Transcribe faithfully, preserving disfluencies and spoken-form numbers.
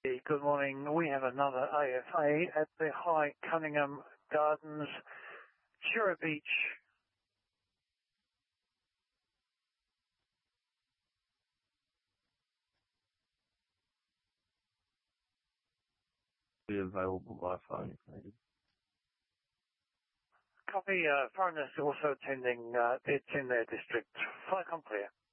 Good morning. We have another A F A at the High Cunningham Gardens, Chirra Beach. Be available by phone if needed. Copy. Uh, foreigners also attending. Uh, it's in their district. Flight on clear.